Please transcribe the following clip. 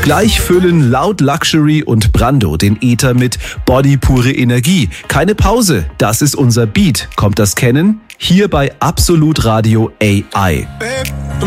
Gleich füllen Loud Luxury und Brando den Äther mit Body pure Energie. Keine Pause, das ist unser Beat. Kommt das kennen? Hier bei Absolut Radio AI.